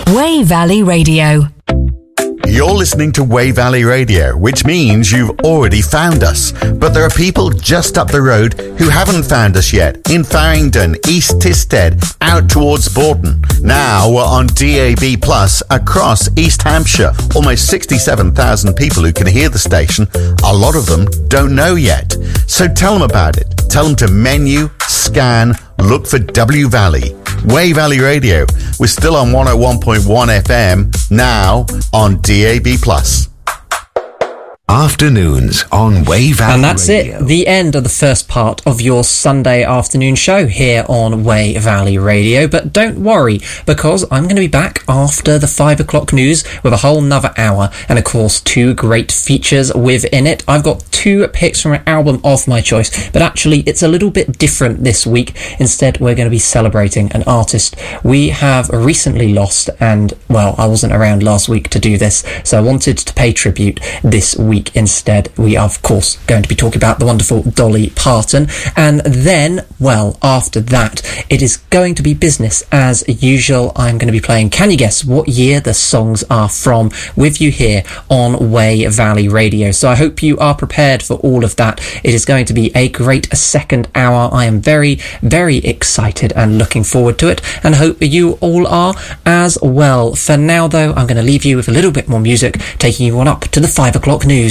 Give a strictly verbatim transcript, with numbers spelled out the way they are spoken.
Wey Valley Radio. You're listening to Wey Valley Radio, which means you've already found us. But there are people just up the road who haven't found us yet. In Farringdon, East Tisted, out towards Boughton. Now we're on D A B Plus across East Hampshire. Almost sixty-seven thousand people who can hear the station. A lot of them don't know yet. So tell them about it. Tell them to menu, scan, look for W Valley. Wey Valley Radio. We're still on one oh one point one F M, now on D A B Plus. Afternoons on Wey Valley And that's Radio. it, the end of the first part of your Sunday afternoon show here on Wey Valley Radio. But don't worry, because I'm going to be back after the five o'clock news with a whole nother hour, and of course two great features within it. I've got two picks from an album of my choice, but actually it's a little bit different this week. Instead, we're going to be celebrating an artist we have recently lost, and well, I wasn't around last week to do this, so I wanted to pay tribute this week. Instead, we are of course going to be talking about the wonderful Dolly Parton, and then, well, after that it is going to be business as usual. I'm going to be playing Can You Guess What Year the Songs Are From with you here on Wey Valley Radio. So I hope you are prepared for all of that. It is going to be a great second hour. I am very, very excited and looking forward to it, and hope you all are as well. For now though, I'm going to leave you with a little bit more music, taking you on up to the five o'clock news.